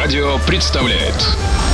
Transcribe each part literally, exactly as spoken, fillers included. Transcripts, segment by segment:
Авторадио представляет.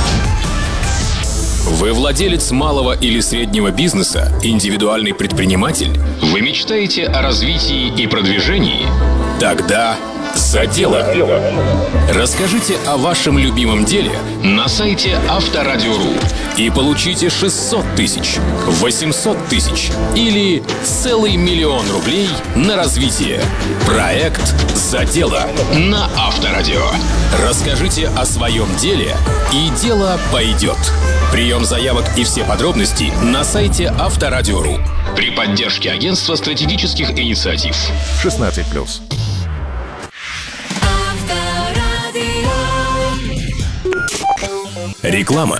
Вы владелец малого или среднего бизнеса, индивидуальный предприниматель? Вы мечтаете о развитии и продвижении? Тогда за дело. Расскажите о вашем любимом деле на сайте Авторадио.ру и получите шестьсот тысяч, восемьсот тысяч или целый миллион рублей на развитие. Проект «За дело» на Авторадио. Расскажите о своем деле, и дело пойдет. Прием заявок и все подробности на сайте Авторадио.ру при поддержке Агентства стратегических инициатив. шестнадцать плюс. Реклама.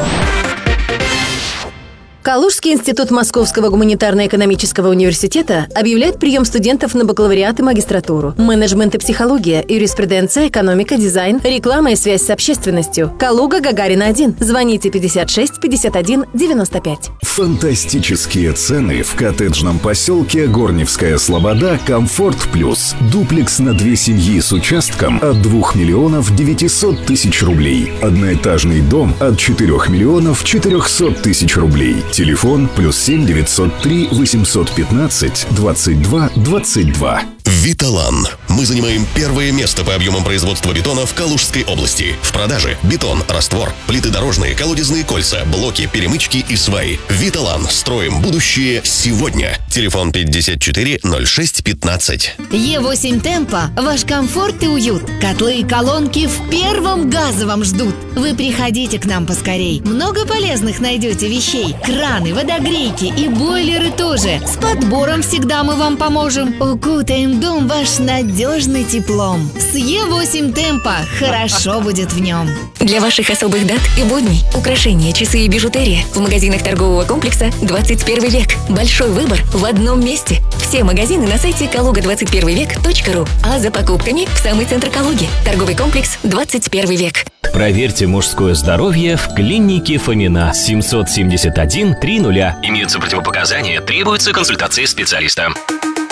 Калужский институт Московского гуманитарно-экономического университета объявляет прием студентов на бакалавриат и магистратуру. Менеджмент и психология, юриспруденция, экономика, дизайн, реклама и связь с общественностью. Калуга, Гагарина один. Звоните пятьдесят шесть пятьдесят один девяносто пять. Фантастические цены в коттеджном поселке Горневская Слобода «Комфорт Плюс». Дуплекс на две семьи с участком от двух миллионов девятисот тысяч рублей. Одноэтажный дом от четырех миллионов четырехсот тысяч рублей. Телефон плюс семь девятьсот три восемьсот пятнадцать двадцать два двадцать два. Виталан. Мы занимаем первое место по объемам производства бетона в Калужской области. В продаже бетон, раствор, плиты дорожные, колодезные кольца, блоки, перемычки и сваи. Виталан. Строим будущее сегодня. Телефон пятьдесят четыре ноль шесть пятнадцать. Е восемь Темпо. Ваш комфорт и уют. Котлы и колонки в первом газовом ждут. Вы приходите к нам поскорей. Много полезных найдете вещей. Краны, водогрейки и бойлеры тоже. С подбором всегда мы вам поможем. Укутаем дом ваш надежный теплом. С Е восемь Темпо хорошо будет в нем. Для ваших особых дат и будней украшения, часы и бижутерия в магазинах торгового комплекса «двадцать первый век». Большой выбор в одном месте. Все магазины на сайте калуга двадцать первый век точка ру. А за покупками в самый центр Калуги. Торговый комплекс «двадцать первый век». Проверьте мужское здоровье в клинике Фомина. семьсот семьдесят один три нуля. Имеются противопоказания, требуется консультация специалиста.